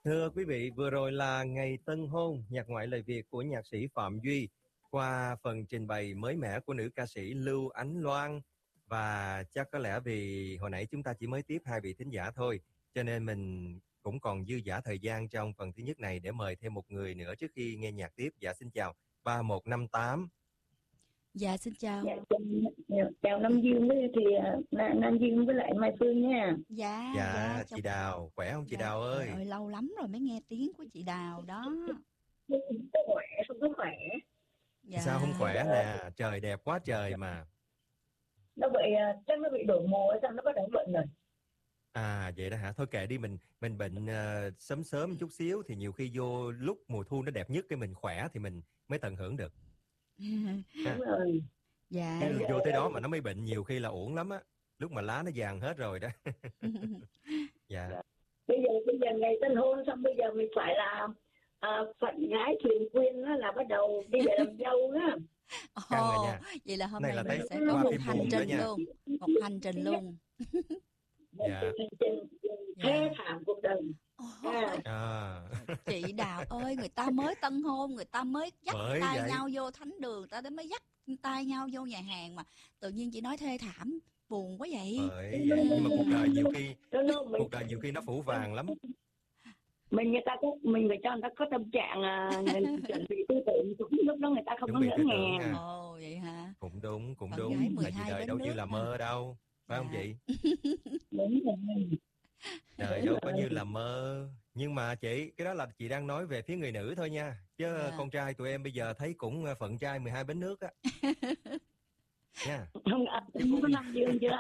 Thưa quý vị, vừa rồi là Ngày Tân Hôn, nhạc ngoại lời Việt của nhạc sĩ Phạm Duy qua phần trình bày mới mẻ của nữ ca sĩ Lưu Ánh Loan. Và chắc có lẽ vì hồi nãy chúng ta chỉ mới tiếp 2 vị thính giả thôi, cho nên mình cũng còn dư dả thời gian trong phần thứ nhất này để mời thêm một người nữa trước khi nghe nhạc tiếp. Dạ xin chào 3158. Dạ xin chào. Chào Nam Dương với Nam Dương với lại Mai Phương nha. Dạ chị Đào, khỏe không chị Đào ơi? Trời ơi, lâu lắm rồi mới nghe tiếng của chị Đào đó. Không có khỏe. Dạ. Sao không khỏe nè, trời đẹp quá trời mà. Nó bị chắc nó bị đổi mùa hay sao nó bắt đầu bệnh rồi. À vậy đó hả? Thôi kệ đi, mình bệnh sớm sớm chút xíu thì nhiều khi vô lúc mùa thu nó đẹp nhất cái mình khỏe thì mình mới tận hưởng được. Đúng rồi. Dạ. Chứ vô tới đó mà nó mới bệnh nhiều khi là uổng lắm á. Lúc mà lá nó vàng hết rồi đó. Dạ. Bây giờ ngày tân hôn xong bây giờ mình phải là phận gái thuyền quyên đó, là bắt đầu bây giờ làm dâu á. Căng rồi nha. Vậy là hôm này nay là mình thấy sẽ có một hành trình nha. luôn. Một hành trình luôn. Dạ. Hành trình thê thảm cuộc đời. Chị Đào ơi, người ta mới tân hôn, người ta mới dắt tay nhau vô thánh đường, người ta mới dắt tay nhau vô nhà hàng mà tự nhiên chị nói thê thảm, buồn quá vậy. Nhưng mà cuộc đời nhiều khi nó phủ vàng lắm. Mình phải cho người ta có tâm trạng chuẩn bị tư tưởng, lúc đó người ta không có ngỡ ngàng. Ồ vậy hả? Cũng đúng. Tại vì đời đâu như là mơ đâu, phải không chị? Đúng rồi. Đời đâu có như là mơ. Nhưng mà chị, cái đó là chị đang nói về phía người nữ thôi nha. Chứ con trai tụi em bây giờ thấy cũng phận trai 12 bến nước á. Nha. Không có Nam Dương chưa?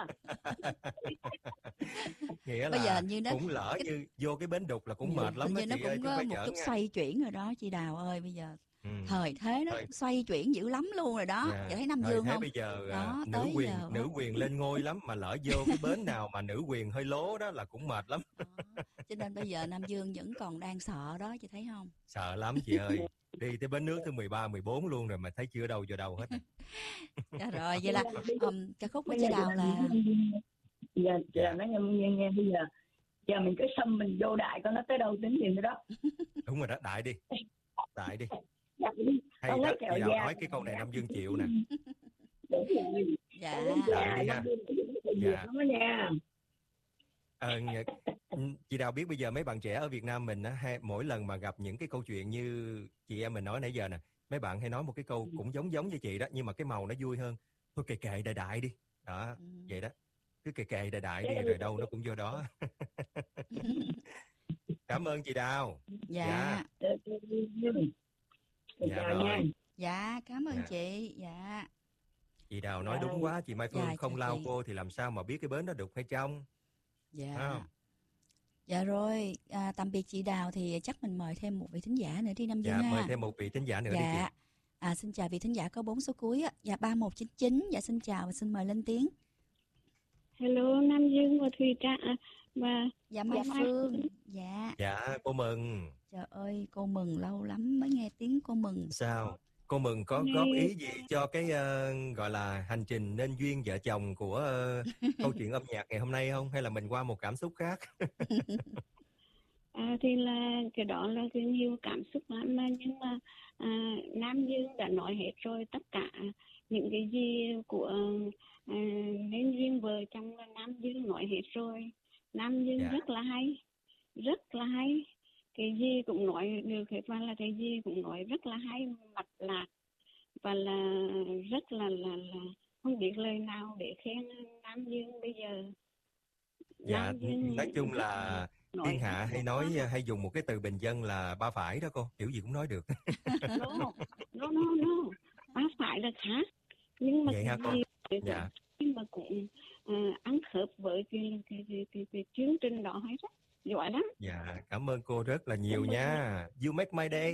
Nghĩa bây là giờ như cũng lỡ như vô cái bến đục là cũng mệt lắm đó chị ơi. Nó cũng có một chút xoay chuyển rồi đó chị Đào ơi. Bây giờ thời thế nó xoay chuyển dữ lắm luôn rồi đó. Chị thấy Nam Dương không? Bây giờ đó, nữ quyền lên ngôi lắm. Mà lỡ vô cái bến nào mà nữ quyền hơi lố đó là cũng mệt lắm. Cho nên bây giờ Nam Dương vẫn còn đang sợ đó, chị thấy không? Sợ lắm chị ơi. Đi tới bến nước thứ 13, 14 luôn rồi mà thấy chưa đâu vô đâu hết. Dạ rồi, vậy là ca khúc của chị Đào là giờ nói nghe bây giờ mình cứ xâm mình vô đại coi nó tới đâu tính gì nữa đó. Đúng rồi đó, đại đi. Hay đó, chị Đào nói cái câu này Nam Dương chịu nè. Dạ. Đại đi ha. Chị Đào biết bây giờ mấy bạn trẻ ở Việt Nam mình á, mỗi lần mà gặp những cái câu chuyện như chị em mình nói nãy giờ nè, mấy bạn hay nói một cái câu cũng giống như chị đó, nhưng mà cái màu nó vui hơn. Thôi kệ đại đi. Đó, vậy đó. Cứ kệ đại đi rồi đâu nó cũng vô đó. Cảm ơn chị Đào. Dạ rồi. Dạ cảm ơn chị. Dạ. Chị Đào nói đúng quá, chị Mai Phương không lao cô thì làm sao mà biết cái bến đó đục hay trong. Dạ. Dạ rồi, tạm biệt chị Đào thì chắc mình mời thêm một vị thính giả nữa đi Nam Dương ha. Dạ, mời thêm một vị thính giả nữa đi chị. Xin chào vị thính giả có 4 số cuối á. Dạ 3199. Dạ xin chào và xin mời lên tiếng. Hello Nam Dương và Thùy Trà và Mai Phương. Dạ cô Mừng. Trời ơi cô Mừng lâu lắm mới nghe tiếng cô Mừng. Sao? Cô Mừng có góp ý gì cho cái gọi là hành trình nên duyên vợ chồng của câu chuyện âm nhạc ngày hôm nay không? Hay là mình qua một cảm xúc khác? Thì là cái đó là cái nhiều cảm xúc lắm mà, nhưng mà Nam Dương đã nói hết rồi, tất cả những cái gì của nên duyên vợ chồng là Nam Dương nói hết rồi. Nam Dương rất là hay, cái gì cũng nói được hết, và là cái gì cũng nói rất là hay, mạch lạc, và là rất là không biết lời nào để khen Nam Dương bây giờ. Dạ, nói chung là thiên hạ hay dùng một cái từ bình dân là ba phải đó cô, kiểu gì cũng nói được. No, ba phải là khác, nhưng mà vậy hả cô? Dạ. Nhưng mà cũng ăn khớp với cái chương trình đó hay rất giỏi lắm. Dạ, cảm ơn cô rất là nhiều nha. You make my day.